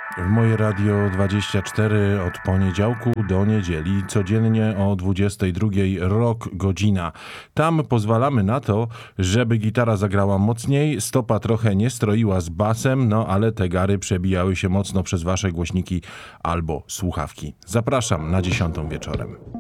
W Moje Radio 24 od poniedziałku do niedzieli, codziennie o 22 rock godzina. Tam pozwalamy na to, żeby gitara zagrała mocniej, stopa trochę nie stroiła z basem, no ale te gary przebijały się mocno przez wasze głośniki albo słuchawki. Zapraszam na 10 wieczorem.